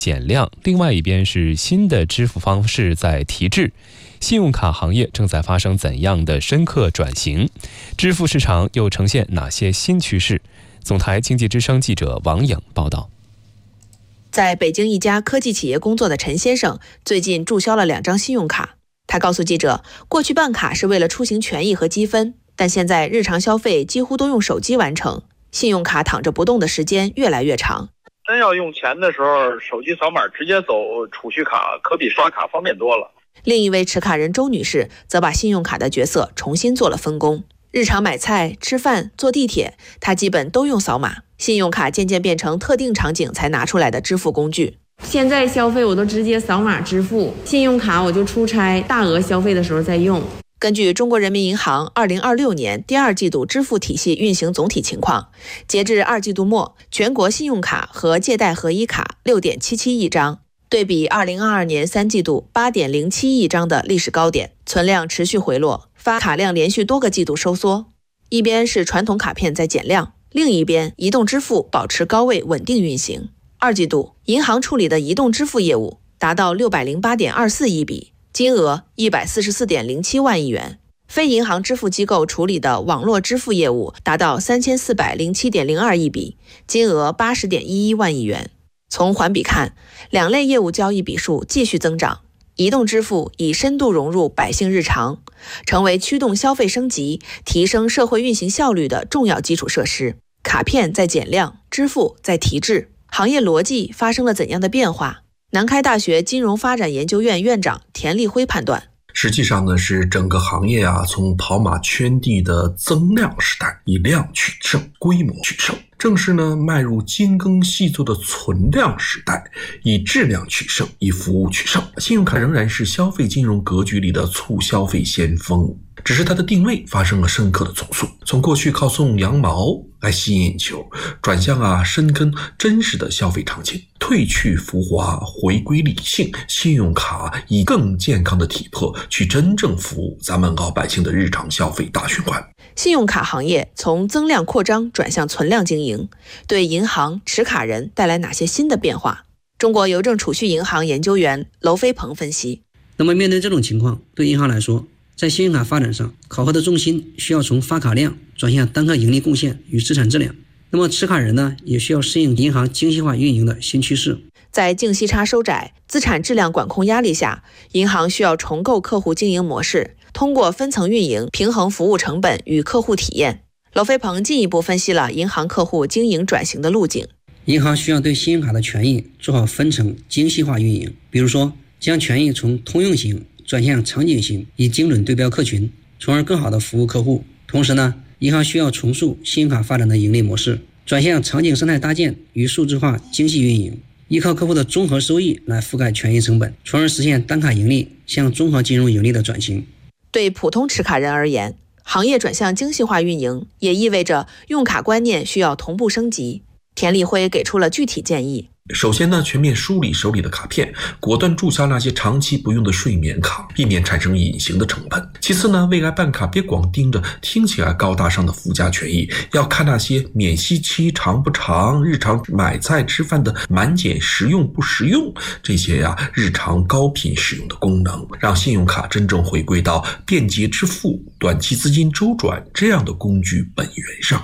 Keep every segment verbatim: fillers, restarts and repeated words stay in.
减量，另外一边是新的支付方式在提质。信用卡行业正在发生怎样的深刻转型？支付市场又呈现哪些新趋势？总台经济之声记者王颖报道。 在北京一家科技企业工作的陈先生，最近注销了两张信用卡。他告诉记者，过去办卡是为了出行权益和积分，但现在日常消费几乎都用手机完成，信用卡躺着不动的时间越来越长。 真要用钱的时候，手机扫码直接走储蓄卡，可比刷卡方便多了。 另一位持卡人周女士则把信用卡的角色重新做了分工，日常买菜、吃饭、坐地铁，她基本都用扫码。信用卡渐渐变成特定场景才拿出来的支付工具。 现在消费我都直接扫码支付，信用卡我就出差大额消费的时候再用。 根据中国人民银行二零二六年第二季度支付体系运行总体情况，截至二季度末，全国信用卡和借贷合一卡 六点七七亿张，对比二零二二年三季度 八点零七亿张的历史高点，存量持续回落，发卡量连续多个季度收缩。一边是传统卡片在减量，另一边移动支付保持高位稳定运行。二季度，银行处理的移动支付业务达到 六百零八点二四亿笔，金额 一百四十四点零七万亿元。非银行支付机构处理的网络支付业务达到 三千四百零七点零二亿笔，金额 八十点一一万亿元。从环比看，两类业务交易笔数继续增长，移动支付已深度融入百姓日常，成为驱动消费升级、提升社会运行效率的重要基础设施。卡片在减量，支付在提质，行业逻辑发生了怎样的变化？南开大学金融发展研究院院长田立辉判断， 实际上呢，是整个行业啊，从跑马圈地的增量时代，以量取胜，规模取胜，正是呢迈入精耕细作的存量时代，以质量取胜，以服务取胜。信用卡仍然是消费金融格局里的促消费先锋，只是它的定位发生了深刻的重塑，从过去靠送羊毛来吸引眼球，转向啊深耕真实的消费场景，褪去浮华，回归理性。信用卡以更健康的体魄去真正服务咱们老百姓的日常消费大循环。 信用卡行业从增量扩张转向存量经营，对银行、持卡人带来哪些新的变化？中国邮政储蓄银行研究员娄飞鹏分析。 那么面对这种情况，对银行来说，在信用卡发展上，考核的重心需要从发卡量转向单个盈利贡献与资产质量。那么持卡人呢，也需要适应银行精细化运营的新趋势。 在净息差收窄、资产质量管控压力下，银行需要重构客户经营模式，通过分层运营平衡服务成本与客户体验。娄飞鹏进一步分析了银行客户经营转型的路径。 银行需要对信用卡的权益做好分层精细化运营，比如说将权益从通用型转向场景型，以精准对标客群，从而更好的服务客户。同时呢，银行需要重塑信用卡发展的盈利模式，转向场景生态搭建与数字化精细运营，依靠客户的综合收益来覆盖权益成本，从而实现单卡盈利向综合金融盈利的转型。 对普通持卡人而言，行业转向精细化运营，也意味着用卡观念需要同步升级。田立辉给出了具体建议。 首先呢，全面梳理手里的卡片，果断注销那些长期不用的睡眠卡，避免产生隐形的成本。其次呢，未来办卡别光盯着听起来高大上的附加权益，要看那些免息期长不长，日常买菜吃饭的满减实用不实用，这些呀、啊、日常高频使用的功能，让信用卡真正回归到便捷支付、短期资金周转这样的工具本源上。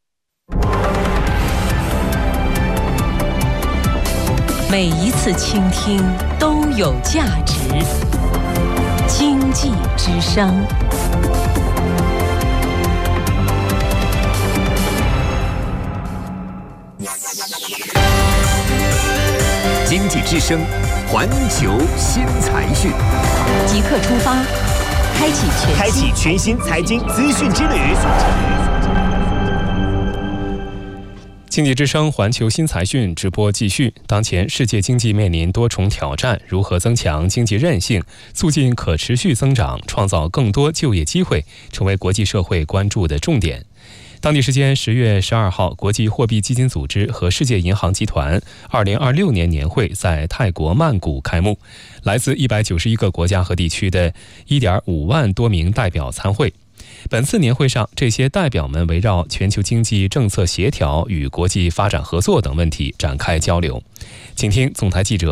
每一次倾听都有价值。经济之声。 经济之声，环球新财讯， 即刻出发，开启全开启全新财经资讯之旅。 经济之声环球新财讯直播继续。当前世界经济面临多重挑战，如何增强经济韧性，促进可持续增长，创造更多就业机会，成为国际社会关注的重点。当地时间十月十二号，国际货币基金组织和世界银行集团二零二六年年会在泰国曼谷开幕，来自一百九十一个国家和地区的一点五万多名代表参会。本次年会上，这些代表们围绕全球经济政策协调与国际发展合作等问题展开交流。 请听总台记者